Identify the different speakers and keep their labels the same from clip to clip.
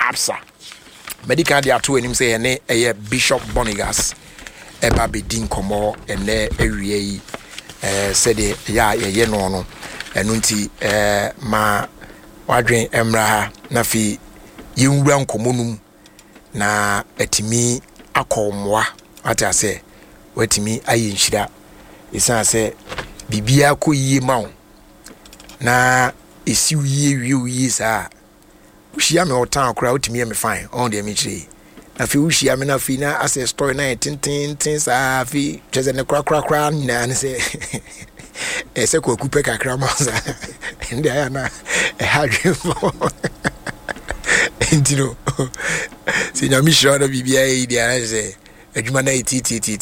Speaker 1: Absa. Medical dia to enim say ene Bishop Bonigas eba be din komo ene ewie yi said ya ye no no enu nti ma wadwen emra ha na fi yewura nkomonum na etimi akomwa ata se wetimi ayi nhira isa se bibia ko yie mawo na esi wie sa ushia me otan akura otimi me fine on the me chiri na fi ushia me na fi na as a story na tin sa fi cheze ne kra na ne se ese ko kupe kakra ma sa ndi aya na hadwe ndino si na mi sho na bibia e dia na se adwuma na ti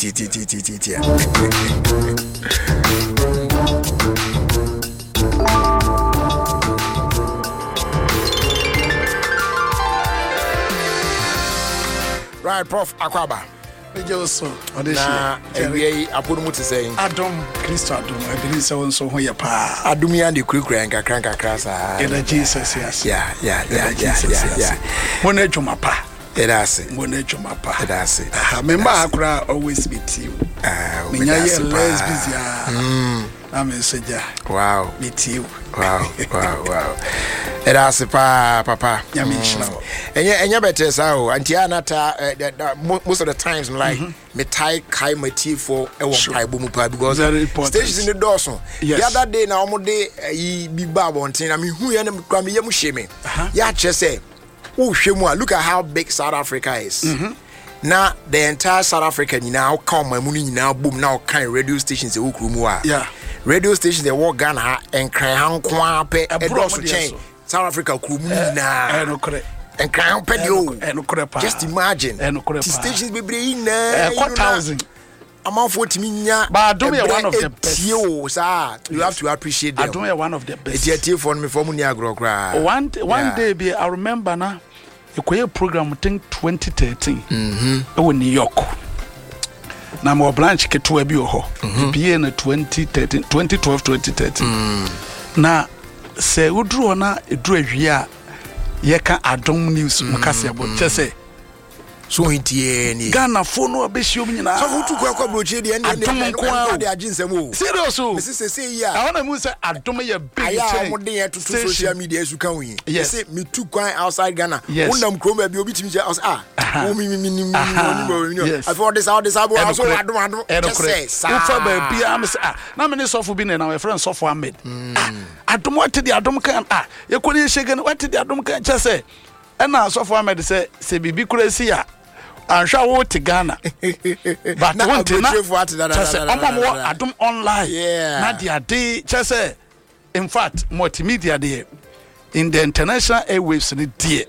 Speaker 1: right, Prof Akwaba.
Speaker 2: Ejoso,
Speaker 1: na ewie apono to say
Speaker 2: Adom Christo Adom. I believe so ho ye pa.
Speaker 1: Adom ya de kurukura nkakra sa.
Speaker 2: In Jesus, yes.
Speaker 1: Yeah.
Speaker 2: Mona adwuma pa.
Speaker 1: Edase.
Speaker 2: Mona adwuma pa.
Speaker 1: Edase.
Speaker 2: Member akura always meet you. Minya ye lesbians ya. Ameseja.
Speaker 1: Wow.
Speaker 2: Meet you.
Speaker 1: Wow. Edase pa papa.
Speaker 2: Yamisha.
Speaker 1: Enya better sao antia nata most of the times like me tie kai mati for e won pai bomu pa because stations in the door so the other day na omo de bi ba bonten na me hu ya na me kwa me yam hye ya che say wo hwe mu a look at how big South Africa is. Now the entire South Africa now come my money now boom now kind radio stations e wo kru mu a radio stations they work Ghana and cry han kwa pe e do so chain South Africa kru mu na
Speaker 2: no correct
Speaker 1: and crown pedio just imagine the stations be bring na
Speaker 2: 1,000
Speaker 1: amount for timinya
Speaker 2: but Adom is one of the best
Speaker 1: sir you have to appreciate them
Speaker 2: Adom is one of the best
Speaker 1: it's your for me for money agro cry
Speaker 2: one day be I remember na a program I think 2013 in New York na mo branch keto abi ho be na 2013 2012 2013 na se udru na edru awie a yeka Adom news mukase abo chese
Speaker 1: so hintie ni
Speaker 2: Ghana phone no abehio nyina
Speaker 1: so futu kwa broche de ene de aginsem o
Speaker 2: serious o
Speaker 1: say ya
Speaker 2: I wanna mu say Adom ye big
Speaker 1: aya mo de to social media esu kan wi say me tu kwan outside Ghana wonam kroma bi obitimi je o mi I for this abo so Adom say
Speaker 2: ufa ba bia am say na me ne sofo bi na my friend Sofo Ahmed Adom what the Adom kan ye ko ne shege what the Adom kan chese ena Sofo Ahmed say bibi kuresi ya ansha wo te Ghana but want na Adom online na dia dey chese in fact multimedia dey in the international airwaves ni dey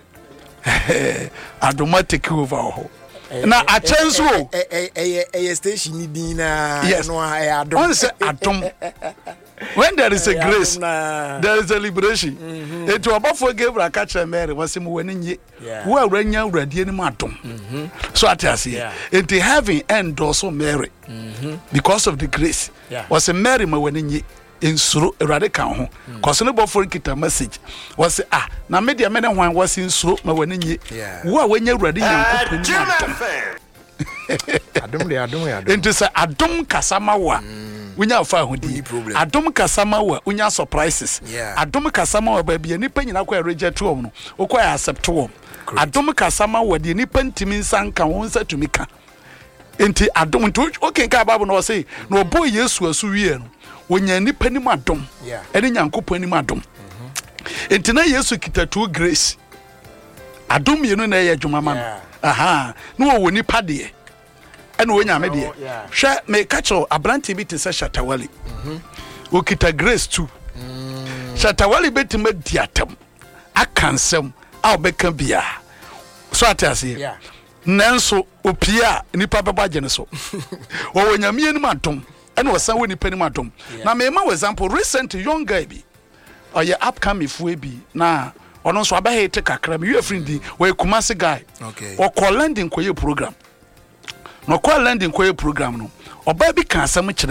Speaker 2: Adom take over ho na a chance wo
Speaker 1: station ni din na
Speaker 2: no Adom on say Adom when there is a grace there is a liberation it will about forgive a catcher Mary was him when ye who are renya uradi ni Adom so at us here it having end also Mary because of the grace was a Mary ma when ye in suru urade kan ho cause no bo for kita message was na media men wan was in suru ma when ye who are wenya urade nyankopon Adom into say Adom kasama wa unya fa hodi Adom kasama wa unya surprises Adom kasama wa ba bia nipa nyina kwa reject wo no okwa accept wo Adom kasama wa de nipa ntimi nsanka won sa tumi ka enti Adom to okay ka bible no say no boy Yesu asu wie no wonya nipa ni Adom ene nyankopon ni Adom enti na Yesu kita to grace Adom ye no na ye adwuma man no wo nipa de and when you made share me catch abranti bit is a Shatawali. Okita grace too. Shatawali bet me diatem. I can some I'll be bia. So I say, Nanso Opia nipa baba geneso. Or when you mean matum and was some winning penny matum. Now, me example recent young guy be or your upcoming if we be now. Or also abahe take a crab, you a friendly where Kumasi guy or call landing for your program. No call landing kwa program no oba bi kan asam kire no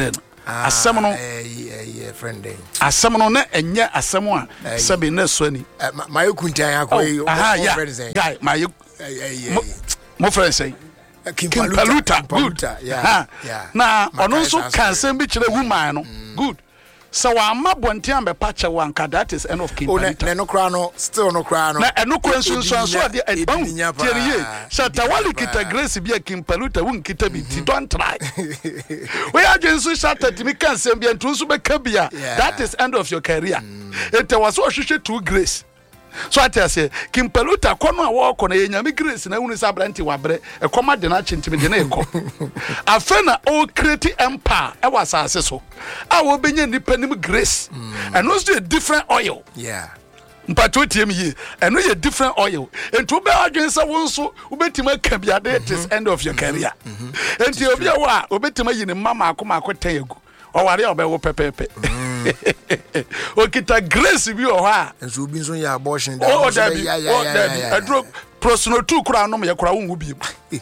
Speaker 2: asɛm no
Speaker 1: friend
Speaker 2: asɛm no na ɛnyɛ asɛm a sɛbi na so ani
Speaker 1: my kuntan akɔ
Speaker 2: guy my mo friend say Kimpaluta yeah na ono nso kan asɛm bi kyerɛ woman no good so wa ma bonte am be pacha wanka that is end of Kimpaluta
Speaker 1: no kra no still no kra no
Speaker 2: na eno kra nso so de tieriye shatawali kita grace bi Kimpaluta won kita bi ti don't try we agent so shatta timi kan asɛm bi ntu nso be ka bia that is end of your career it was so hwehwe to grace so I tell you, Kimpaluta kono a wako na yenyame grace na unu sabranti wabre e koma de na chintimi de na eko afena o create empire e wasase so a wo benye nipa nim grace and also a different oil mpato tie mi ye eno ye different oil ento be adwen se wo nso obetima ka bia it is end of your career enti obi a wa obetima yi ne mama akoma akotan agu oware obewo pepepe okita grace bi o ha
Speaker 1: enso obi nso ya abortion
Speaker 2: da adro prosno tu kura no me kura wonwu bi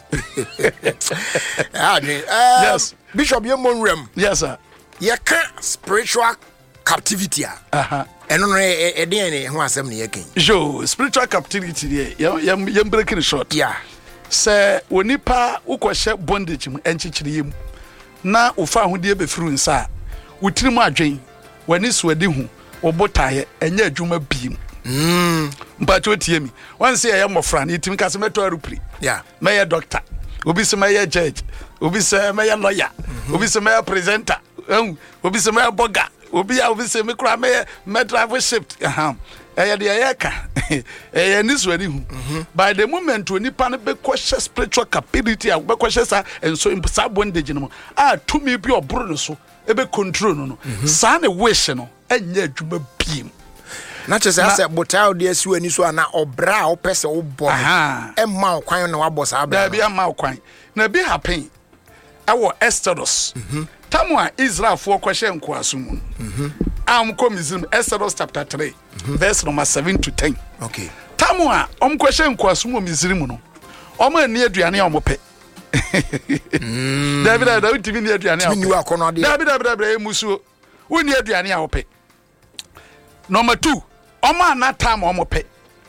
Speaker 1: yes Bishop Yemonrem
Speaker 2: yes sir
Speaker 1: ye ka spiritual captivity eno no e de ne ho asem ne ye kan
Speaker 2: jo spiritual captivity ye yam breaking short say onipa ukwohye bondage mu enchichire yem na ufa ahode be firu nsa wutirimu adwen wani suade hu obotaye enya adwuma biem mpacho tie mi wan say ya mofra na itimi kase meto arupri me doctor obi se me judge obi se me lawyer obi se me presenter obi se me boga obi se me kura me driver shift de ayaka ni suade hu by the moment onipa no be question spiritual capacity a be question sa enso sa bondage no to me bi obro no so ebe control no sa na wish no enya adwuma biem
Speaker 1: na chese ase botaw de asi wani so na obra o pese wo bo e ma okwan na wabo sa abra
Speaker 2: da bia ma okwan na bi happen awo Exodus tamu a Israel fo kwahye nkoaso mu am komizim Exodus chapter 3 verse number 7 to 10
Speaker 1: okay
Speaker 2: tamu a kwahye nkoaso mu Misrim no ani aduane a omope David utimi ni aduane a
Speaker 1: omope ni akono de
Speaker 2: David emusuo woni aduane a omope number 2 anata ma omope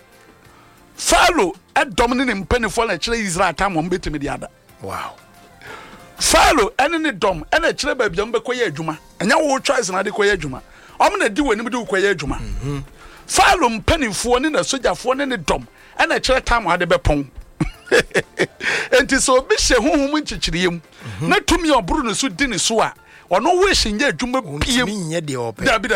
Speaker 2: Pharaoh edom ne mpanifo na kire Israel tamu mbetimi de ada
Speaker 1: wow
Speaker 2: Pharaoh ene ne dom ene kire ba biam be koye adwuma enya wo choice na de koye adwuma na di wani de koye adwuma Pharaoh mpanifo ne na sojafo ne dom ene kire tamu ade be pon enti so bi hye honhom nchichiriyem na tumi oburu no so di ne so a ono wo hye nya adwuma biem
Speaker 1: nye de ope
Speaker 2: dabi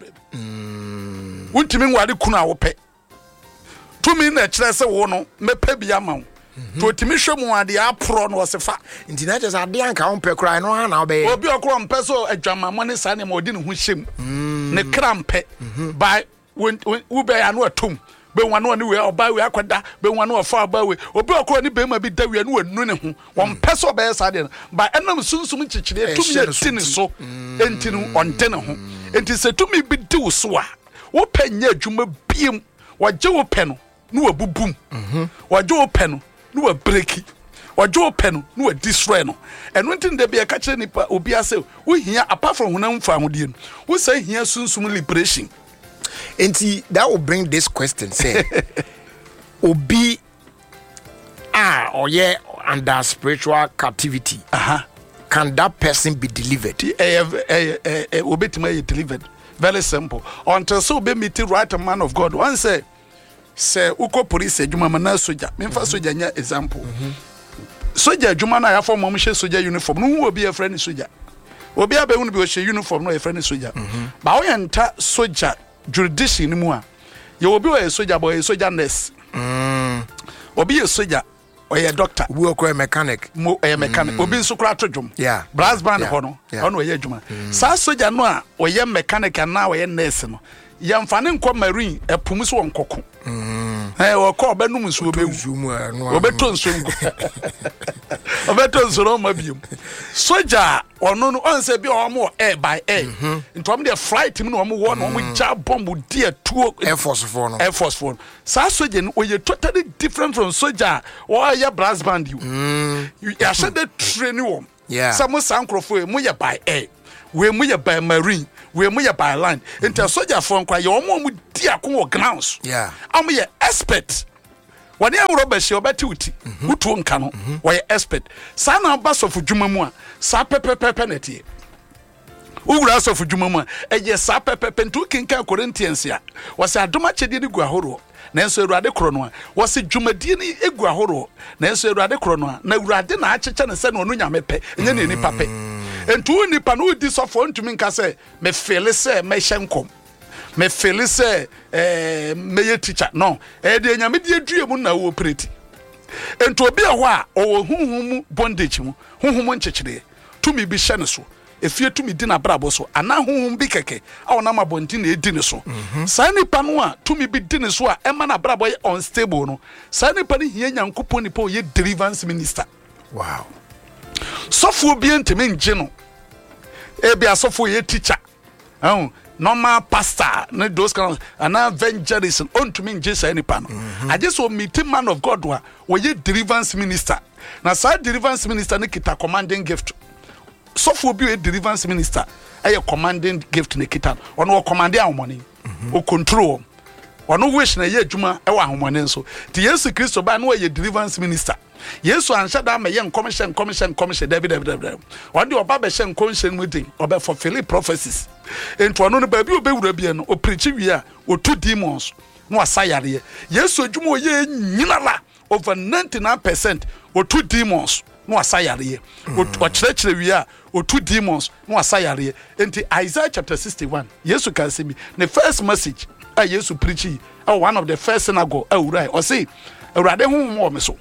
Speaker 2: wuntimi nwade kunu a wo pe tumi na kire se wo no mepa bia ma wo to timi hwemu ade apro no sefa
Speaker 1: nti na je ade anka wo pe kra no ha na obe
Speaker 2: obi okro mpe so adwama mo ne sa ne ma odi ne ho hyem ne krampe by wo be ya no atom be wanu ne we oba we akwada be wanu ofa oba we obi okro ni be ma bi da we no wanu ne ho won peso be sa de ba enam sunsum chichire tumi atini so entinu onde ne ho enti se tumi bi di wo so a wo panya adwuma biem waje wo pe no no wabubum waje wo pe no no wabreki waje wo pe no no wadestroy no eno ntin de be ka kire nipa obi ase wo hia apart from hunam fa hodie no wo say hia sunsum liberation.
Speaker 1: And see, that will bring this question, say, Obi or under spiritual captivity, can that person be delivered?
Speaker 2: Obi to me delivered. Very simple. Until so be meet right a man of God. One say uko police juma mana soja. Me fa soja nya example. Soja juma na ya form mo she soja uniform. No obi a friend soja. Obi abehunu bi o she uniform no a friend soja. Ba o yenta soja jurisdiction mu a ye obi o soja boy soja nurse obi e soja o ye doctor
Speaker 1: obi o mechanic
Speaker 2: mo e mechanic obi nso kura todwom brass band ho no ono ye adwuma sa soja no a o ye mechanic na o ye nurse no ye mfane nko marine epum so wonkoko o ko obenum nso obeto nso obeto nso no mabiem soja ono no onse bi o mo air by air ntom de flight mi no mo wo no mo ja bomb dia tuo
Speaker 1: air force for no
Speaker 2: sa soja no ye totally different from soja o ya brass band you ya said the training wo some sankrofo mo ye by air we mu ye by marine we mu ye by land enti soldier for nkwa ye omo mu di akon grounds
Speaker 1: yeah
Speaker 2: am ye expert wani amro ba she obati uti utu nka no we expert sa na ba sofu dwuma mu a sa pepepepe netie ugura sofu dwuma mu a eye sa pepepe ntu kinka Corinthians ya wase adoma chede ni gu ahoro na enso Awurade kro no a wase dwumadie ni egu ahoro na enso Awurade kro no a na Awurade na acheche ne se no onu nyame pe enye ne nipa pe entu nipa no di sofo ntumi nka se me feel se me hyenkom me feel se me ye teacher no de nyame die due mu na wo operate entu obi a ho a o huhum bondage mu huhum nchechire tumi bi hye ne so efie tumi di na brabo so ana huhum bi keke a ona mabonti na edi ne so sa nipa no a tumi bi di ne so a ema na brabo unstable no sa nipa ni hia nyankopon nipa o ye deliverance minister
Speaker 1: wow
Speaker 2: sofo bi ntimi nje no ebi asofo ye teacher normal pastor na those kind of an evangelist on to me nje sa nipa no I just so meet man of God wa ye deliverance minister na sa deliverance minister ne kita commanding gift sofo bi ye deliverance minister e commanding gift ne kita ono commanding amoni o control ono wish na ye adwuma e wa ahomone nso ti Yesu Kristo ba na ye deliverance minister Yesu anshada me ye commission David one day oba be shen commission meeting oba fulfill prophecies ento ono no ba bi obewura bi no o preach wi a o two demons no asayare Yesu adwuma ye nyinala over 99% o two demons no asayare o chire wi a o two demons no asayare enti Isaiah chapter 61 Yesu can say me the first message Yesu preachy one of the first synagogue right or say Awurade honhom wo me so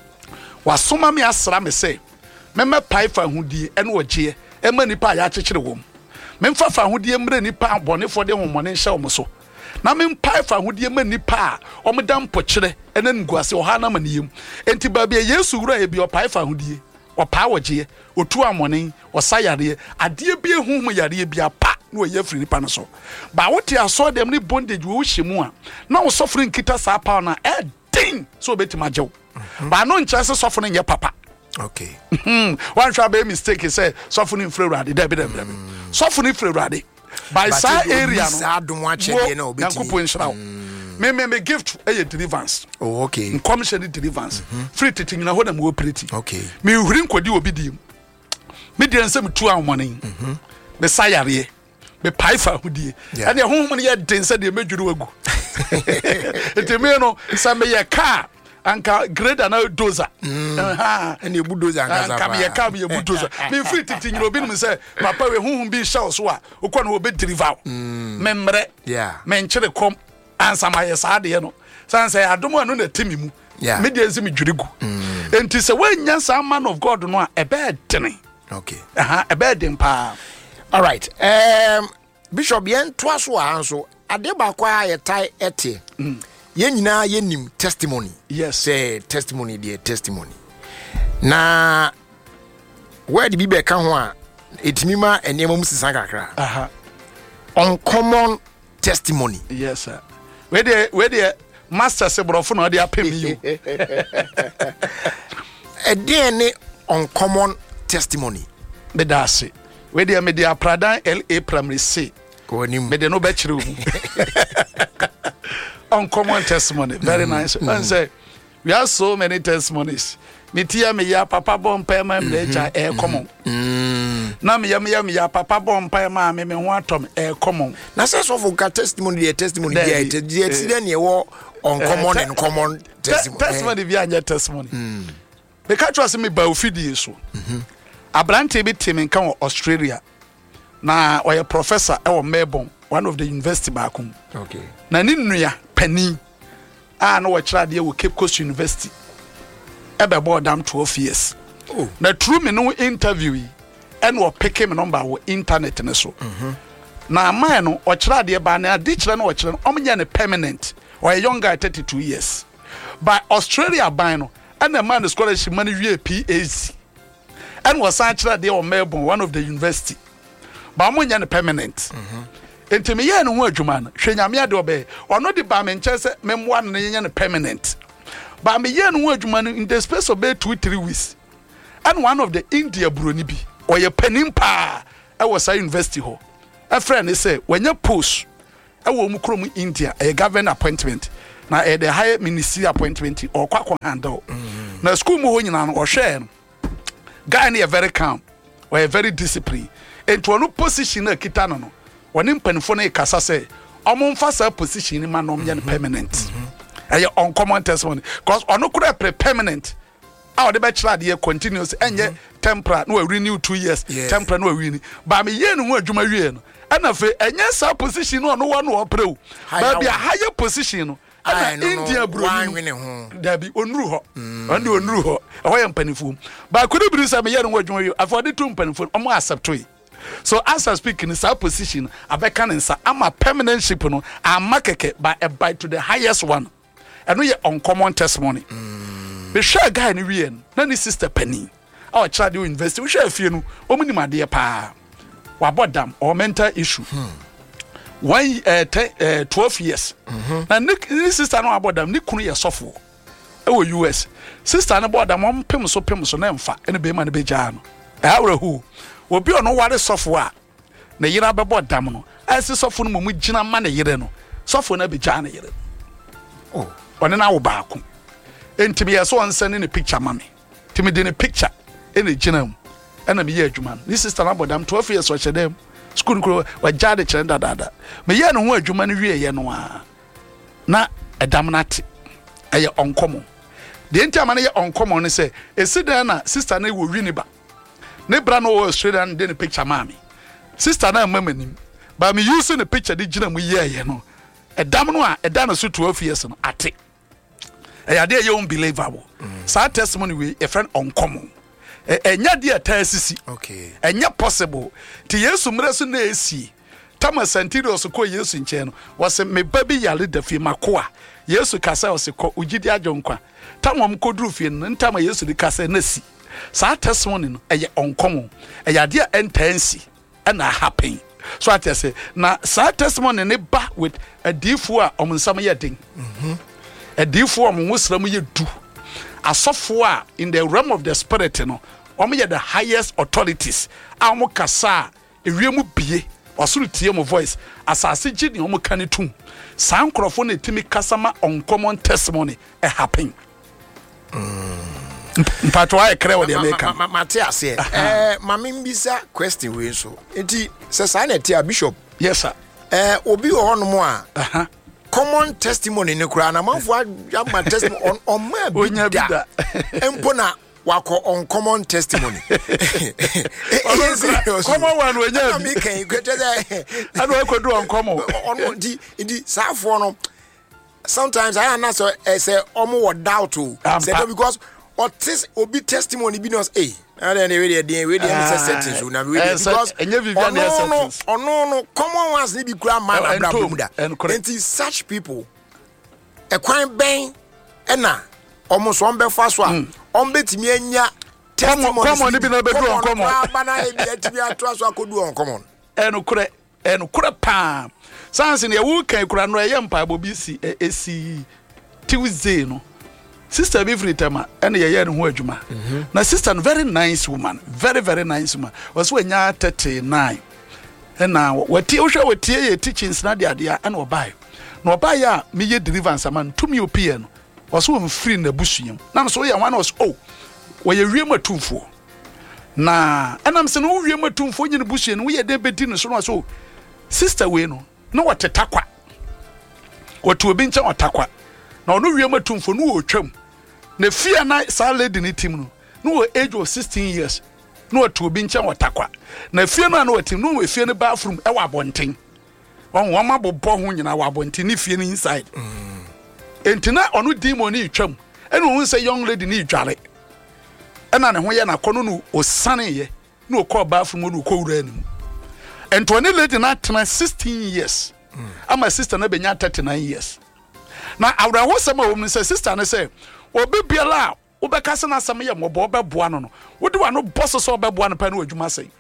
Speaker 2: wasoma me asra me say meme pai fa hudie ene ogye e ma nipa ya chechire wom memfa fa hudie mre nipa bonefo de homone hye wo so na mem pai fa hudie ma nipa a omda mpokyere ene nguase oha na maniyem enti ba bia Yesu wura e bi opai fa hudie opa wogye otu amone osayare ade bi ehum yare bi apa no ye free nipa no so ba wote aso dem ni bondage wo hyemu a na wo suffering kita sa pa na edin so betima jew ba no ncha se suffering ye papa
Speaker 1: okay
Speaker 2: one try be mistake say suffering free rade dey be suffering free rade by sa area no
Speaker 1: adom a chede na obeti
Speaker 2: yankopon nshira me gift a deliverance
Speaker 1: oh okay
Speaker 2: commission deliverance free teaching na ho na mo operate
Speaker 1: okay
Speaker 2: me huri nkodi obi dim me dey nsem tu amone me sayare me pai fa hudie ene honhom ne ye den se de medwuru wagu eteme no sa me ye car anka grade na dozer
Speaker 1: ene bulldozer
Speaker 2: anka me ye car me bulldozer me free titinyi obi nim se papa we honhom bi show so a ukọ na obi deliver me mre me nkyere kom ansa ma ye sa de no san say adomo anu na timi mu me de ezi me dwurigu enti se wanya sa man of God no a ebe dene
Speaker 1: okay
Speaker 2: ebe den pa.
Speaker 1: All right. Bishop yen twaso anso ade ba kwa ye tai ete. Yen nyina yenim testimony.
Speaker 2: Yes.
Speaker 1: Say testimony dear testimony. Na where the bibe ka ho a etimima enema mu sisan kakra. Uncommon testimony.
Speaker 2: Yes sir. Where the master sebrofo na dey apem you.
Speaker 1: Ede uncommon testimony.
Speaker 2: Bedase. We dey media Pradan LA Primary C. Me dey no be chire uncommon testimony. Very nice. And say we have so many testimonies. Me tia me ya papa bon pa ma me cha common. Na me ya papa bon pa ma me ho atom common.
Speaker 1: Na say so for testimony there then ye wo uncommon and common testimony.
Speaker 2: Testimony bi anya testimony. Me ka trust me ba ofidie so. Abrante bi team in Australia na oya professor e wo Melbourne one of the university back home
Speaker 1: okay
Speaker 2: na ni nua pani na wo kira de wo Cape Coast University e be board am 12 years na true me no interview yi e no pick me number wo internet ne so na man no o kira de ba na ade kira no o kira no omnya ne permanent or a young guy 32 years by Australia ban no and the man scholarship money PhD and was actually there on Melbourne, one of the university. But I'm not permanent. Enti me ye no ho adwuma no hwe nyame ade obe ono de ba me nche memoa no ye permanent ba me ye no ho adwuma no in the space of 2-3 weeks and one of the India broni bi oye panim pa was a university ho a friend say when you post I will mukrom India a government appointment na the higher ministry appointment or kwako handle na school mu ho nyina or share guy na very calm or very disciplined into one position na kita no one mpanifo na kasa say omomfa sa position ma no mye permanent uncommon testimony because ono kura permanent how the bachelor dey continuous enye temporary no renew 2 years temporary no renew ba me ye no ho adwuma wie no ana fe enye sa position no one no operate ba be a higher position no ana India bro dabi onuru ho ande onuru ho ho ya mpanifo ba kudu biri sa me ye no ho adwuma wie afode to mpanifo omo accept we. So as I speak in this position, I'm a permanent ship no I'm by to the highest one. And we uncommon testimony. We share guy in Rien, then his sister Penny. Our child you invest, we share few no, omini my dear pa. What them or mental issue. 12 years. And this sister no about them, Nick Kuya software. Oh US. Sister no about them one pim so name fa any be man be jano. Who obi ono ware software na yira bebo dam no ase software no mu gina ma na yire no software na be gya na yire oh one na wo baako entimi yeso on send ni picture mame timi de ni picture ene gina mu ena me ye adwuma this sister na bodam 12 years wa chedem school ko wa gya de chenda dada me ye no ho adwuma no wie ye no a na edam na te eye onkomo de enti amane ye onkomo no se esida na sister na wo wi ba ne bra no Australia and then picture mommy sister na mama nim but me using the picture di gina mu ye no edam no a edam so 12 years no ate e ade ye unbelievable sa testimony we a friend uncommon enya de atasisi okay enya possible ti Yesu mre so na esi Thomas Santiros ko Yesu nche no was me baby yale da fi makoa Yesu kasa was ko ugidi ajonkwa tamom ko duru fi no ntama Yesu di kasa na si sa testimony no eye uncommon eye ade entansi and happen so I say na sa testimony ne ba with a difu a omnsam ye den a difu omwusram ye du asofo a in the realm of the spirit no ye the highest authorities amo kasa ewiemu bie wasuru tie mo voice asase gidi omo kanitum sa nkrofo na timi kasama uncommon testimony happen mpatwa ekre wo de America
Speaker 1: Matias mama mbisa question we so enti se sa na tia bishop
Speaker 2: yes sir
Speaker 1: obi wo hono a common testimony ne kura na manfo ama testimony on ma bi empo na wako uncommon testimony
Speaker 2: common one we nya
Speaker 1: bi kan kwetede
Speaker 2: anu ekodu uncommon
Speaker 1: on di safo no sometimes I am not so say omo doubt to say because or obi testimony be knows and then we dey settings na we because no common ones ni be kura man abra and such people e kwan ben na almost one be fa so a on betimi anya testimony
Speaker 2: common be na be do on common
Speaker 1: bana e be atimi ato so akodu on common
Speaker 2: kure pa sanse ne wu kan kura no ye mpa bobi si esi Tuesday no sister be free tema and ye no ho adwuma na sister no very nice woman very very nice woman was we nya 39 and now wati ye teachings na dia and obai na obai a me ye deliverance man to me opie no was we free na busuam na so ye one was we ye wiem atumfo na enam se no wiem atumfo nyine busuam we ye de bedi no so sister we no na watetakwa watu obi nche watakwa na ono wiem atumfo no otwam na fia na sa lady ni team no age of 16 years no watu obi nche watakwa na fia no watim no fia ne bathroom e wa abonten won ma bobbo ho nyina wa abonten ni fia ni inside entina ono demon ni twam ene won say young lady ni dware ena ne ho ye na kono no osane ye no call bathroom no ko wura anim entone lady na tena 16 years ama sister na benya 39 years na awra ho sama wo mun say sister na say obi biala obekase na asam ye mobo obeboa no wodi wa no boss so obeboa no pa na adwuma sei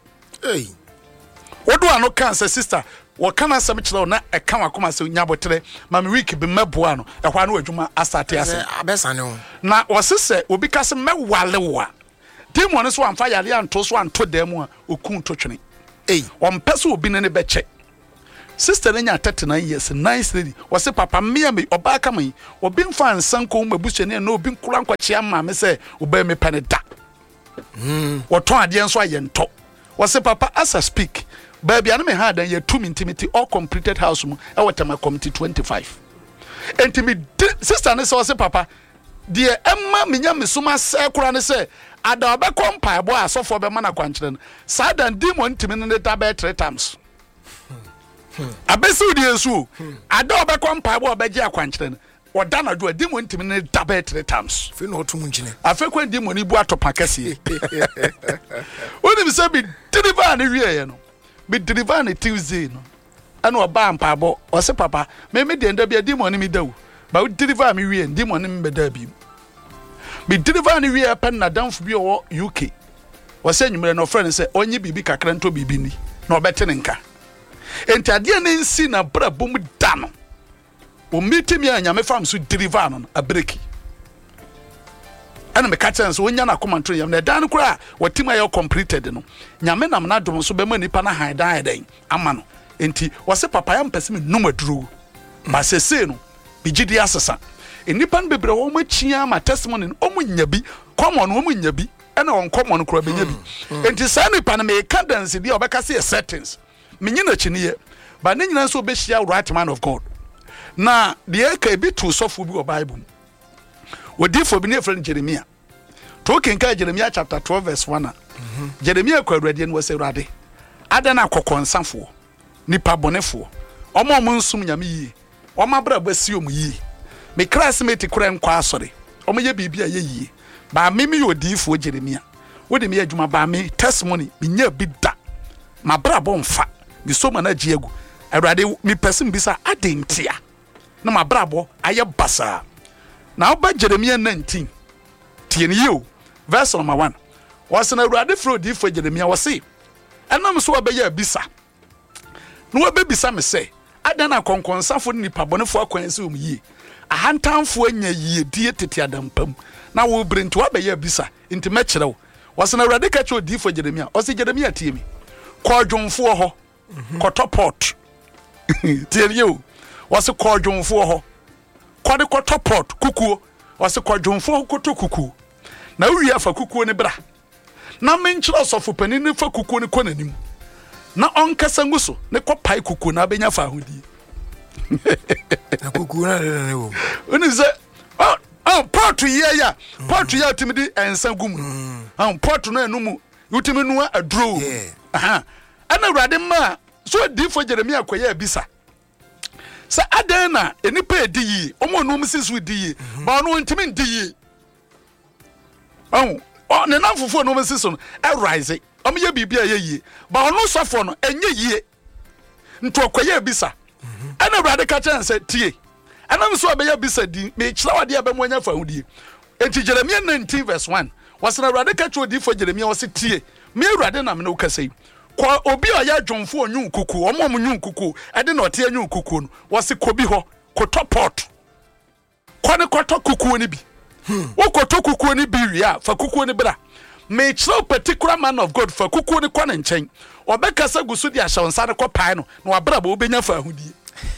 Speaker 2: wodi wa no kan say sister wo kan asam kire na e kan akoma say nyabotre ma me week bi meboa no e hwa no adwuma asate ase
Speaker 1: abesane ho
Speaker 2: na wo sese obi kase mewale wa demon so amfa yale anto so anto demu a okun to twene On person will be in a beche. Sister in your 39 years, nice lady, was a papa me or back me, or being fine, Sanko, my bush and no being crank what Chiama, say, obey me peneta. What trying the answer and talk. Was a papa as I speak. Baby, I may had a 2 intimity or completed house, I want my committee 25. And to me, sister, and so papa, dear Emma, Minyam, Suma, Sakuran say, Ada be compare boy so for be man akwankyere sad and demon timi ne tabe 3 times abesu de esu ada be compare boy be je akwankyere oda na do demon timi ne tabe 3 times
Speaker 1: fe no otum nkyene
Speaker 2: afa kwa demon ibu atopa kase woni bi se bi deliver ne wie no bi deliver ne Tuesday no ana oba mpabo o se papa me de nda bia demon mi dawo ba deliver me wie demon mi be da bi be deliver ni we pen na danfo bi o UK wo se nwumre no friend say onye bibi kakra nto bibi ni na obete ne nka enti ade na nsi na bra bom da no o mitimi anya fam so deliver no abreki ana me ka chance wonya na command yam na dan kura watima ye completed no nyame nam na dom so be ma nipa na han dan ama no enti wo se papa ya mpese me numaduru ba se no bi gidi asesa enipan bebre wo machia ma testimony o munyabi common wo munyabi ena on common kura benyabi enti sa nipa na me cadence bi obeka se settings menyina chiniye ba ne nyina so obehia right man of God na de ka bi to sofo bi o Bible wodi fo bi ne friend Jeremiah to kenka Jeremiah chapter 12 verse 1 Jeremiah kwa awrade no wase awrade adana kokonsafo nipa bonefo omo nsum nyame yi omabra basi omuyi me classmate kura nkwa asore omoye bibia ye yie ba me yodifo Jeremia wodi me adwuma ba me testimony binya bi da ma bra bomfa me so ma na giegu awrade me person bisa adentia na ma bra bo aye basa na oba Jeremia 19 tie ne yo verse number 1 was na awrade fro difo Jeremia wose enam so obeya bisa no obebisa me say adana konkonsafo nipa bonefo akwanse omyie ahantamfo anya yie die tete adampam na wo brento abeya bisa inti mekyerɛw wasana awrade ka cho difo Jeremia o se Jeremia tie mi kodwonfo ho kotopot tie you wase kodwonfo ho kode kotopot kukuo wase kodwonfo ho kotokuku na wi afa kukuo ne bra na menkyerɛ sofo pani ne fa kukuo ne konanim na onkasa nguso ne kopai kukuo na benya fa hodie
Speaker 1: na kuku na ne wo
Speaker 2: oni se pot ya pot ya timidi ensa gumu pot no enum utimi no adro aha ana awrade ma so difo Jeremia koya bisa sa adan na enipa edi yi omo no msisu di yi ba no ntimi ndi yi ne namfofo no msisu no rise omo ye bibia ye yi ba ono sofo no enye yi nto koya bisa ana awrade ka chance tie ana mso abeya bisa di me kyerewade abamwanya fa hudie enti Jeremia 19 verse 1 wasana awrade ka cho di fo Jeremia wase tie me awrade na me no kasai kwa obi a ya dwonfo onyu kuku omom nyu kuku ade na ote anyu kuku no wase kobi ho kotopot kwane koto kuku ni bi wo koto kuku ni bi wi a fa kuku ni bra me kyerɛ particular man of God fa kuku ni kwane nkyɛn obekasa gusu di ahyɛnsa ne kopai no na wabra ba obenya fa hudie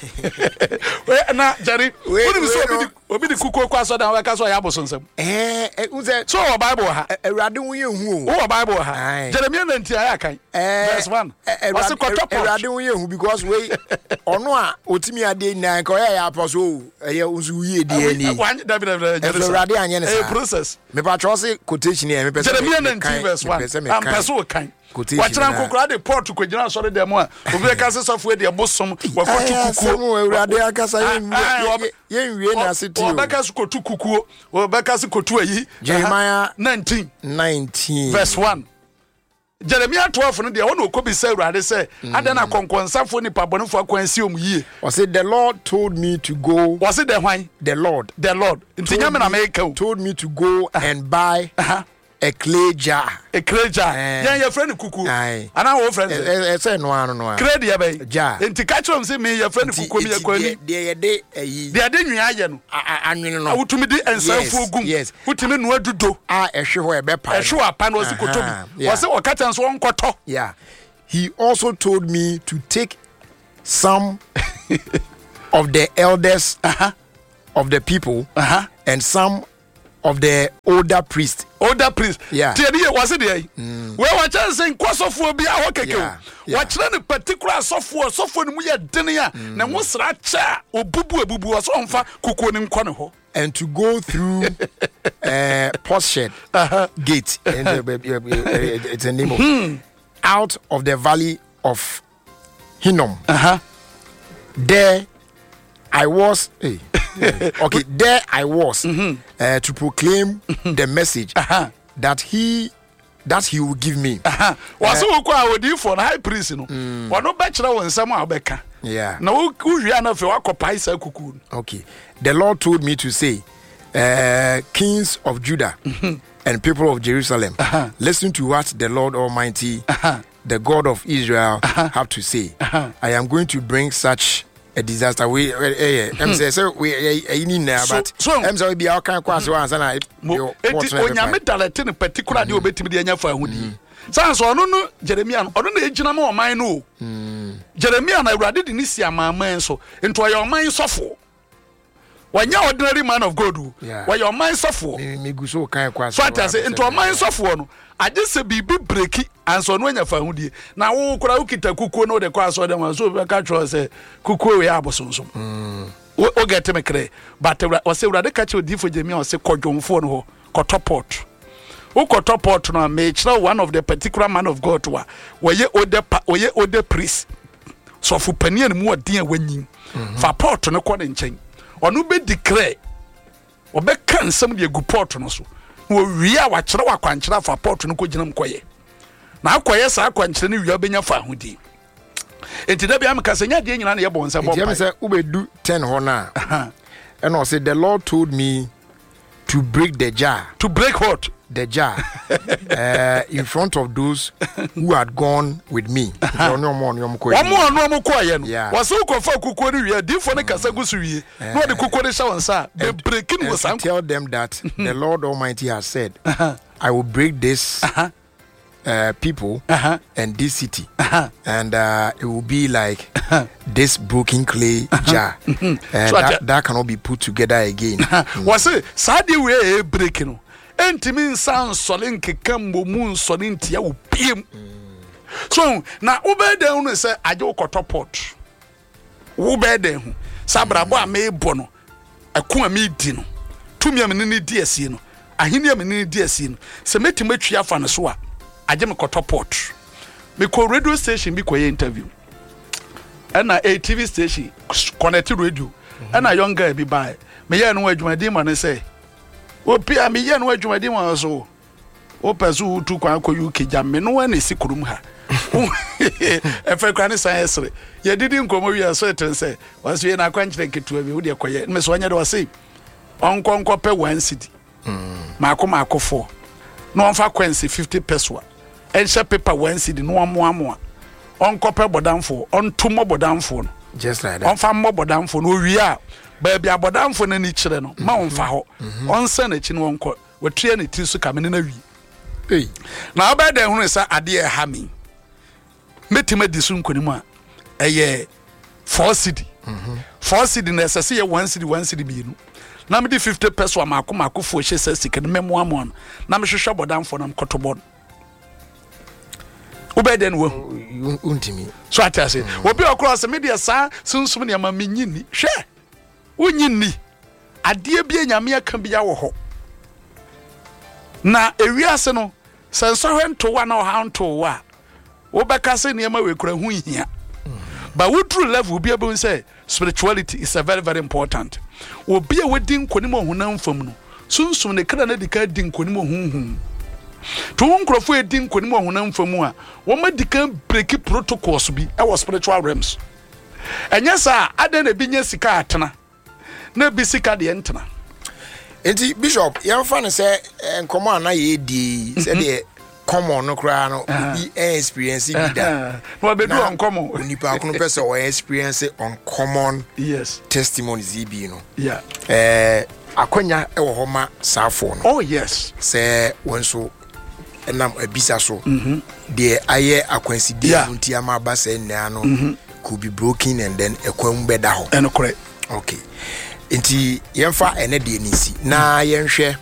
Speaker 2: na Jerry woni so obi di kuku kwa so dan waka so ya bosonsam
Speaker 1: unze
Speaker 2: so o Bible ha
Speaker 1: awrade wo ye hu
Speaker 2: o Bible ha Jeremia 19 aya kan verse 1 wase kotopot
Speaker 1: awrade wo ye hu because we ono a otimi ade nan ka ya apostle eye unzu ye die ni
Speaker 2: David
Speaker 1: awrade anye ne sa
Speaker 2: process
Speaker 1: me pa trust quotation here me person
Speaker 2: Jeremia 19 verse 1 am person kan wachira nkokora de port kwagina so de dem a obi ka se sofo de bosom wakotu kuku
Speaker 1: awrade akasa ye nwie na seti
Speaker 2: o beka su kotu kuku o beka su kotu ayi
Speaker 1: Jeremiah
Speaker 2: 19 verse 1 Jeremia 12 no de wona okobi say awrade say adana konkonsafo ni pabonfo akwansi omyie
Speaker 1: o say the Lord told me to go
Speaker 2: was it the hwan
Speaker 1: the Lord
Speaker 2: ntinyame na make
Speaker 1: told me to go and buy a clay jar
Speaker 2: your friend kuku ana wo friend
Speaker 1: say no ano no
Speaker 2: clay dia bay
Speaker 1: jar
Speaker 2: enti ka chom say me your friend kuku me yakwani
Speaker 1: de de ayi
Speaker 2: de ade nwia ye no
Speaker 1: anwene no
Speaker 2: wutumi di ensanfo gum wutumi no adudo
Speaker 1: ehwe ho ebe pa
Speaker 2: ehwe apa no si kotobi wo se o ka chan so onkoto
Speaker 1: he also told me to take some of the elders of the people and some of the older priests.
Speaker 2: Yeah. Was it there? Where was just saying Kosophobia okay. Watch any particular software we are dinner. Now what's that or bubu was on for cooking Konoho.
Speaker 1: And to go through Poshed Gate, it's a name of out of the valley of Hinnom. There I was. Okay, there I was to proclaim the message that he will give me.
Speaker 2: Was who for high priest? No, or no bachelor on some Abeka.
Speaker 1: Yeah.
Speaker 2: No, who are not for occupy cocoon.
Speaker 1: Okay, the Lord told me to say, kings of Judah and people of Jerusalem, listen to what the Lord Almighty, the God of Israel, have to say. I am going to bring such a disaster. We so we in now, but so be our kind of answer.
Speaker 2: Onyame particular de obetimi de anya fa hudi. Sans ono no Jeremia ono na ejina ma oman no. Jeremia na Awurade de ni si amaman so. Into your mind sofo. Wanya ordinary man of God. Why your mind sofo.
Speaker 1: Me gu so kan kwa.
Speaker 2: So I say into your mind sofo no. I just say bibi breaki and so no anya fa hudi. Na wo kura ukita kukuo no de kwa so dem so be ka tro say kukuo we abosonso. O get me kre. But o say Awurade ka che odifo Jeremia o say kodwomfo no ho. Kotopot. Ukotopot no me one of the particular man of God wa ye ode priest. So for pani and mu odin wanyin. Fa pot no kɔ ne nkyɛn. Ɔno be declare. Obɛka nsɛm de gu pot no so. Wo wia wa kyerɛ wa kwankyerɛ fa pot no kɔgyina mkɔyɛ. Na akɔyɛ sa kwankyerɛ ne wia benya fa hodi. Enti da bia meka sɛ nya de nyina na yɛ bɔ nsɛm bɔ.
Speaker 1: Enti am sɛ ubedu 10 hɔ na. And I said the Lord told me to break the jar.
Speaker 2: To break what?
Speaker 1: The jar in front of those who had gone with me. Yeah.
Speaker 2: Was so
Speaker 1: tell them that the Lord Almighty has said, I will break this people and this city, and it will be like this broken clay jar that cannot be put together again.
Speaker 2: Was it Sadi way breaking? Entimin sound solin kekam mu solin tia wo piem. So na ubeden no say aje ukotopot. Ubeden hu. Sabrabo a me bono. Eko a me di no. Tumi a me ni di asie no. Ahini a me ni di asie no. Se metime twa fa no so a aje me kotopot. Me ko radio station bi koye interview. And a TV station connected radio. And a young guy bi buy. Me ya no adwumadi ma no say Opia me ye no adwumadi ma so. O pesu tu kwan ko UK jamme no na si kurum ha. E fe kwan science. Ye didi nkomo wi so eten say. Was we na kwankyere ketua bi wo de koye. Me so anya de wase. Onkonko pe 1 city. Mako 4. No on fa kwansi 50 peso. En she paper 1 city no amoa. Onko pe bodamfo, on to mo bodamfo no.
Speaker 1: Just like that.
Speaker 2: On fa mo bodamfo no wi a. Baby abodamfo na ni kire no ma onfa ho onsa na chi no onko watue ne ti so kamene na wi na obeda hunu sa ade e ha mi metima di so nkonimu a eye 4 city 4 city na sese ye 1 city bi no na me di 50 peso mako fo hye sa sika ne memo amon na me hwehwe abodamfo na mkotobo obeda no wo
Speaker 1: untimi
Speaker 2: so atase obi okro se media sa sunsum ne ma menyini hwe unyini adie bia nyame aka bia wo ho na ewiase no senso hwento wa na ohanto wa wo beka se ne ma we kura hu hia but we true level bia be say spirituality is a very very important obi a wadi nkonim ohunam fam no sunsum ne kra na dika di nkonim ohunhum to nkrofo edi nkonim ohunam fam a wo ma dika break protocols bi e was spiritual realms enya sa aden na binya sika atena na bisika de entena
Speaker 1: enti bishop yamfa ne se nkomo ana ye di se de common no kra no bi experience bi da
Speaker 2: no be do uncommon
Speaker 1: nipa kono pese o experience uncommon
Speaker 2: yes
Speaker 1: testimonies bi no
Speaker 2: yeah
Speaker 1: akonya e wo homa safo no
Speaker 2: oh yes
Speaker 1: se wonso enam ebisa so de aye akwansi de nti ama ba se nna no could be broken and then ekwam beda ho
Speaker 2: eno correct
Speaker 1: okay nti yemfa ene de nisi na yenhwe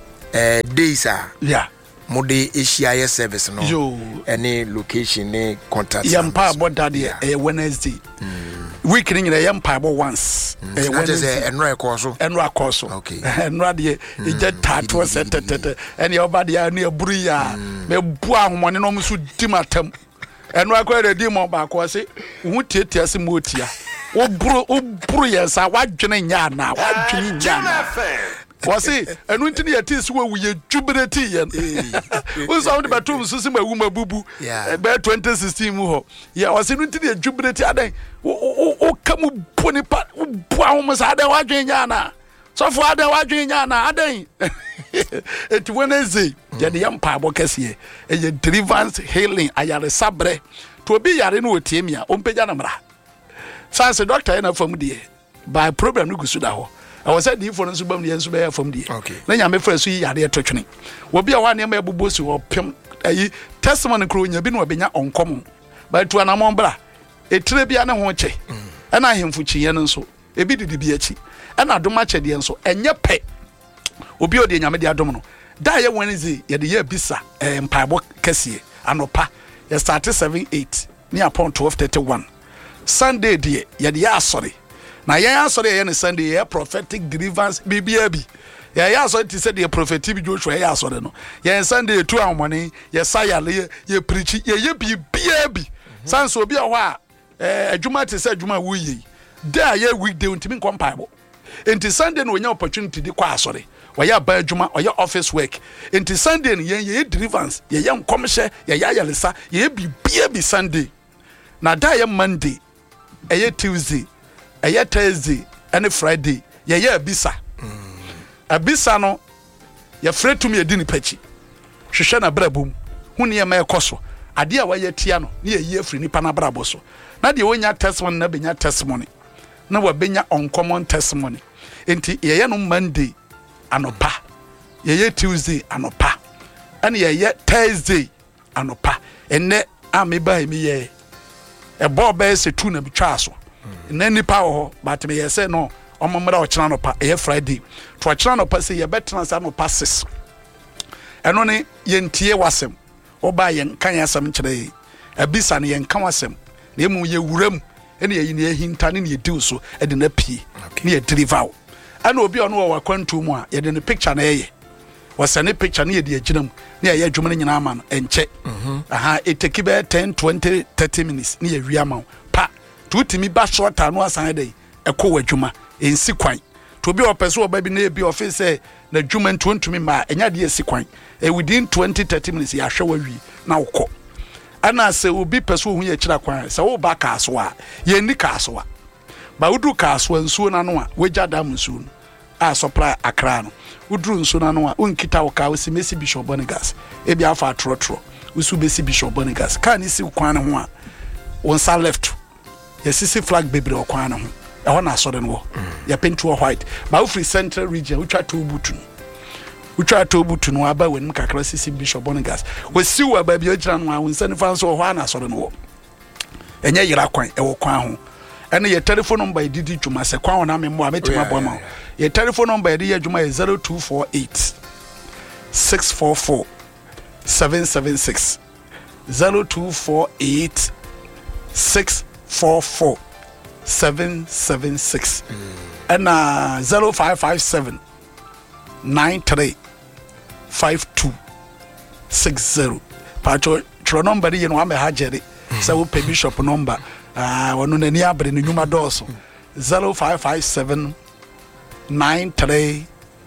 Speaker 1: days
Speaker 2: yeah
Speaker 1: mode Asia service no
Speaker 2: yo
Speaker 1: any location ne contact
Speaker 2: yampa about that Wednesday week ni nyina yampa about once
Speaker 1: Wednesday enro ekoso okay
Speaker 2: enro de e je tato setete ene oba de na eburu ya me bu ahomone no mso dimatam enro akwa de di mo ba ko se hu tietia se motia wo buru yesa wadwene nya na wadwene nya na wasi enu ntini yati so wu ye jubilate yen wo so de batum so sima wu mabubu be 2016 mu ho ya wasi enu ntini jubilate adan o kamu boni pa bu ahom sa adan wadwen nya na so fo adan wadwen nya na adan et Wednesday je de yam pa bokese e ye deliverance healing ayare sabre to obi yare no otiemia o mpega na mra sanse doctor na fam die by program no gusu da ho I was said the phone so bam the enso be from the
Speaker 1: okay
Speaker 2: na nya me fra so yare etotwene wo bia wa ne ma ebubo si wo pem ayi testimony kro nya bi no obenya onkom ba tu anamon bra etire bia ne ho che na ahemfu chiye no so ebi didi bi achi na adoma che de enso enye pe obi odi nya me de adom no da ye Wednesday ye de ye bisa mpaibo kese anopa ye start 7:8 ni upon 12:31 Sunday de ye de ya asori na ya asori ye ne Sunday ye prophetic deliverance bibia bi ya asori ti said the prophetic Joshua ya asori no ye Sunday tu amone ye sayale ye preach ye bibia bi sanso obi a ho a adwuma ti say adwuma wo yi da ye weekday untimi nkompaibo enti Sunday no nya opportunity di kwa asori waya ba adwuma oya office work enti Sunday no ye deliverance ye nkomhye ye yalesa ye bibia bi Sunday na da ye Monday eye Tuesday eye Thursday and Friday ye abisa abisa no ye fretum ye dini pachi hwehwe na brabum hu ne ye ma ekoso ade a waye tia no ne ye afri nipa na brabo so na de wonya testimony na benya testimony na wa benya uncommon testimony enti ye no Monday anopa ye Tuesday anopa and ye Thursday anopa enne ameba mi ye ebo be se tu na bitwa so na nipa ho but me say no omomra o kira no pa e Friday to o kira no pa say ye betena sa no passes eno ne ye ntie wasem oba ye kan yasem kire abisa ne ye kan wasem na emu ye wuram ene ye ne hinta ne ye diw so e de na pie ne ye deliver ana obi ono wa kwantu mu a ye de ne picture na ye wasane picture ne ye de aginam ne ye adwuma ne nyina ama no enche aha it take be 10 20 30 minutes ne ye wi ama pa tutimi ba short anu asan dey ekọ wadwuma ensi kwan to bi opeso oba bi na bi office say na dwuma ntuntumi ma enya de esi kwan within 20 30 minutes ya hwe wawi na ukọ ana se obi peso hu ye kira kwan se wo ba ka so a ye ni ka so a ba udu ka so nsuo na no a wegya dam nsuo no a supply akra no udru nsuo na no a unkita wo ka wo si Messi Bishop Bonigas e bi afa trotro usu Messi Bishop Bonigas ka ni si kwan ho a won sa left yesisi flag bebre okwan na ho e ho na asore no ya paint white ba wo free central region utwa to butu no aba wen kakra sisi Bishop Bonigas we si wa ba bi ogira no a won sani fan so ho na asore no enye yira kwan e wo kwan ho ene ye telephone number didi dwuma se kwan ho na memmo a metima bo ma ye telephone number di ye dwuma 0248 644 776 0248 644 776 and 0557 93 5260 pacho tro number ye no ame ha jere say wo Bishop number wono nani abre no nyuma doso 0557 93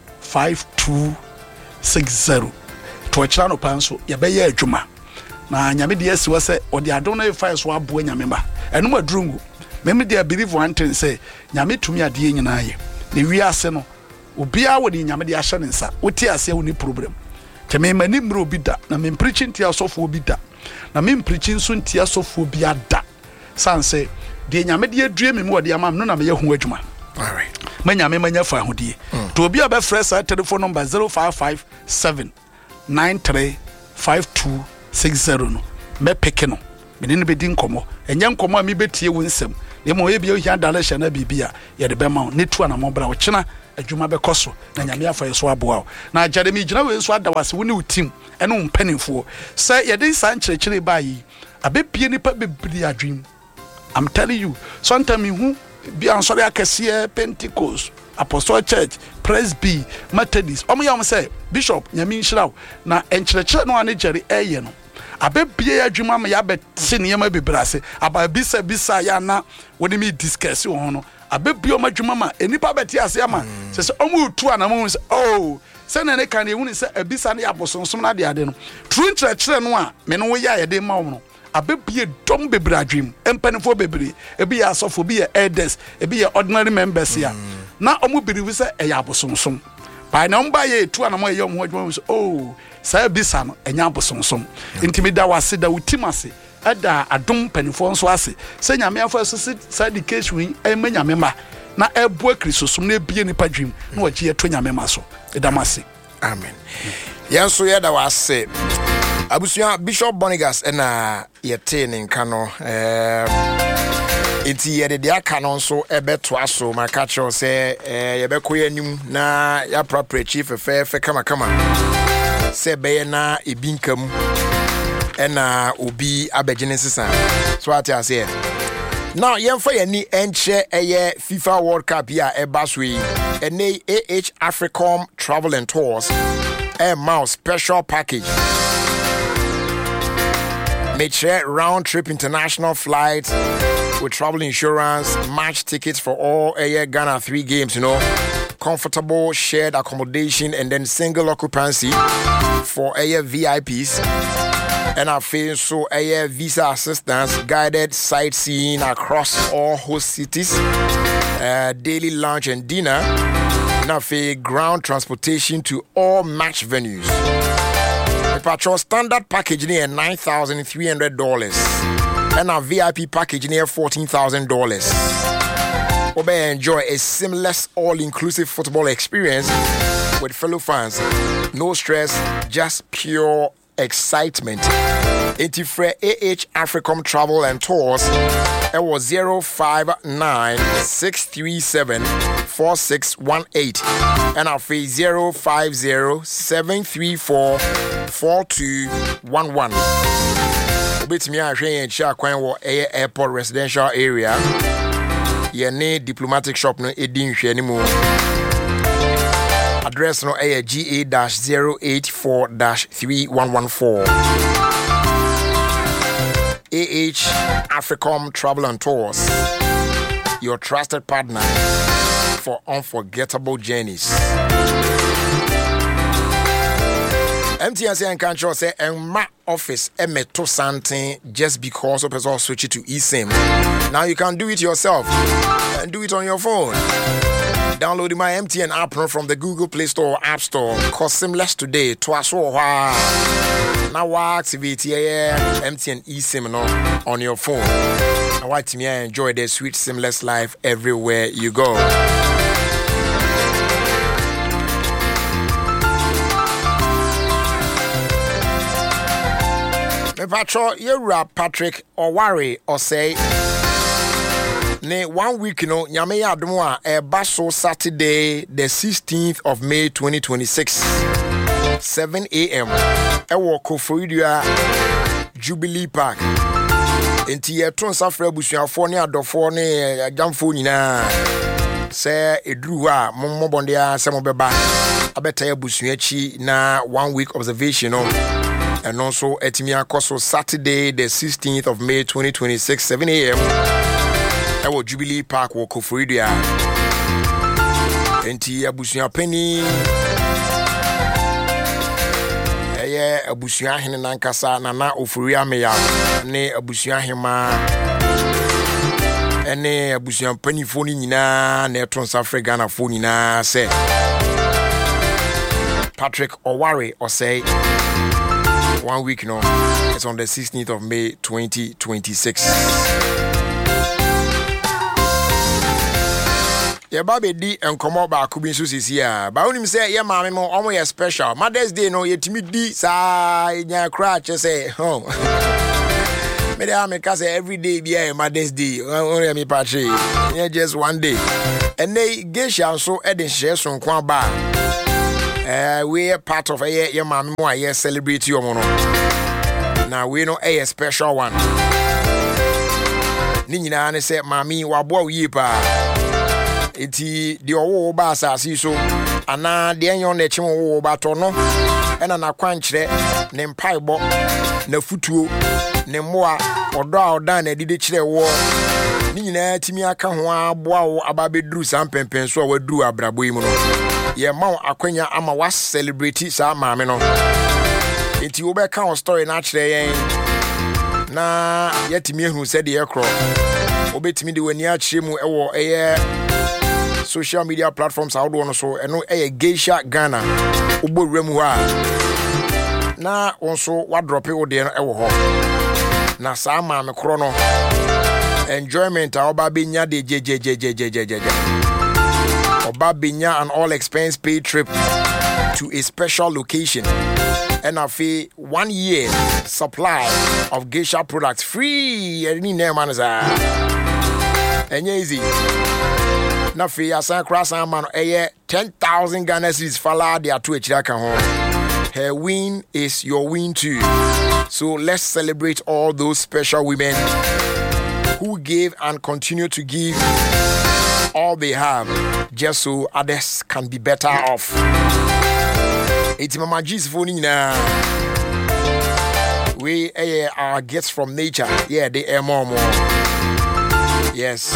Speaker 2: 5260 to chira no panso ye be ye adwuma na nyame de asi wose odi adon na efai so abo nyame ba eno madrungu meme de believe one thing say nyame tumi ade nyina ye ne wi ase no obi a wodi nyame de ahye ne nsa woti ase woni problem keme mani mro obi da na me preaching tia sofo obi da na me preaching so tia sofo obi ada sanse de nyame de adue me wodi amam no na me ye ho adwuma all right manyame manya fa hodie to obi a be fresh telephone number 0557 93 5260 no me peke no me ne be di nkomo enye nkomo a me betie wo nsem ne mo ye bi o hia direction na bibia ye de be ma ne tu na mo bra wo kyena adwuma be koso na nyame afa yeso aboa na Jeremy gina we so adawase wo ne utim ene wo mpanimfo se ye de san kyerɛkyerɛ ba yi abepie nipa bebri adwin. I'm telling you, sometimes who be on sorry akese Pentecost, Apostolic Church, Presby, Methodist. Omo yam say Bishop nyame nhyiraw na enkyerɛkyerɛ no ane Jerry eye no. Abebie adwuma ma ya bete ne yama bebrase. Aba bisa ya na woni me discuss wo no. Abebie o madwuma ma enipa bete ase ama. Se omo utu ana mo say oh se na ne kan ehunu se abisa ne abosonsom na de ade no. True nkyerɛkyerɛ no a me no wo ya ye de ma wo no. Abebie dom bebre adwim empanifo bebre ebi ya asofo bi ya elders ebi ya ordinary members ya na omo biriwi se eya abosonsom pa na mba ye etu ana mo ye omo adwuma so oh sa bisa no enya abosonsom intimida wase da utimase ada adom panifo nso ase se nyame afa so sa education ema nyame ma na ebo akrisosom na ebie nipa dwim na wagie to nyame ma so edamase
Speaker 1: amen yanso ye da wase Abusuya Bishop Bonigas ena yete ne nka no enti ye de aka no so ebeto aso maka cho se ye bekoye anim na ya proper chief fe kama se be na ebinkam ena obi abegene sisa so ati ase now yemfa yani enche eye FIFA World Cup ya ebaswe ene Africom Travel and Tours mouse special package. Make sure round trip international flights with travel insurance, match tickets for all Ghana 3 games, comfortable shared accommodation and then single occupancy for VIPs. And I feel so visa assistance, guided sightseeing across all host cities, daily lunch and dinner, and I feel ground transportation to all match venues. Patrol standard package near $9,300 and our VIP package near $14,000. Obe enjoy a seamless all-inclusive football experience with fellow fans. No stress, just pure excitement. Intifre Africom Travel and Tours. It was 059-637-4618 and our fee 050-734-4211. Bit me a train Chakwan airport residential area. Ye ne diplomatic shop no edin hwe ni mu. Address no GA-084-3114. Africom Travel and Tours, your trusted partner for unforgettable journeys. MTN and control say my office emeto something just because of person switch it to eSIM. Now you can do it yourself and do it on your phone. Download my MTN app from the Google Play Store or App Store. Cause seamless today. Now activate MTN eSIM on your phone. Now watch me enjoy the sweet seamless life everywhere you go. Me patro yewura Patrick Oware or say ne 1 week nyame ya adom a eba so Saturday the 16th of May 2026 7 a.m. ewo Koforidua Jubilee Park enti yeton safra busuafo ne adofo ne agamfo nyina se eduru a mommobonde a se mobeba abeta busuachi na 1 week observation and also etimia koso Saturday the 16th of May 2026 7 a.m. ewo Jubilee Park wo Koforidua enti abusua pani abusua hene nankasa na ofuria meya ne abusua hema ene abusua pani foni nyina na etonsa Ghana foni nyina se Patrick Oware or say 1 week it's on the 16th of May 2026. Your baby di and come up back kubin susi ya. Ba unim say your mommy mo omo ye special. Mother's Day no yetimi di sa nya cry say oh. Me dey make say every day be a Mother's Day. Only me patri. Yeah, just one day. And they geisha so edin share so kwa ba. We are part of your mommy mo ye celebrate your mono. Now we know a special one. Ni nyina ne say mami wabo wie pa. Enti de owo ba asase so ana de enyo na chim wo ba to no ena na kwankyere ne mpaibo na futuo ne moa odo a odan na dide kire wo ni nyina timi aka ho aboa wo ababeduru sampempen so a waduru abrabo yi mu no ye ma akwanya ama wa celebrate sa maame no enti wo be ka on story na kire yen na yetimi ehunu se de ekro obetimi de wani a kire mu ewo eye social media platforms out one so eno Geisha Ghana ubo remu ha na onso wa drop it de no ho na sa ma me kro no enjoyment a oba benya de je oba benya an all expense paid trip to a special location and a 1 year supply of Geisha products free any name man is easy na fi asan krasan man 10,000 Ghana cedis fala dia to echira kan ho. Her win is your win too. So let's celebrate all those special women who gave and continue to give all they have just so others can be better off. It's Mama G's phone na. We are gifts from nature. Yeah, they are more. Yes.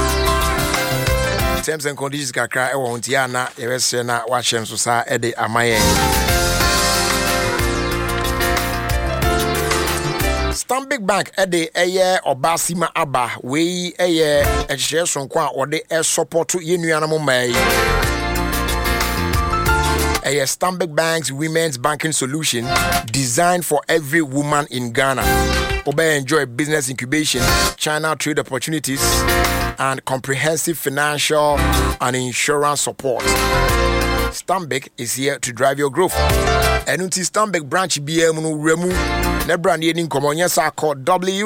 Speaker 1: Terms and conditions kakra e won tia na e be se na wa hye so sa e de amaye. Stanbic Bank e de eye obasima aba we eye e hye so nko a wo de e support yenuanam mai. A Stanbic Bank's women's banking solution designed for every woman in Ghana. Obe enjoy business incubation, China trade opportunities, and comprehensive financial and insurance support. Stanbic is here to drive your growth. And until Stanbic branch BM Remu, ne brand yen komo nyesa call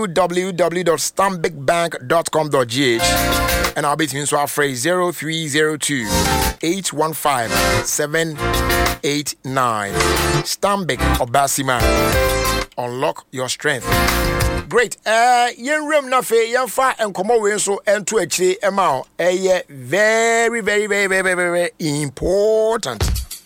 Speaker 1: www.stanbicbank.com.gh and I'll be to so phrase 0302 815 789. Stanbic Obasima. Unlock your strength. Great. Yen rem na fe yen fa enkomo we so ento akire ema o very important.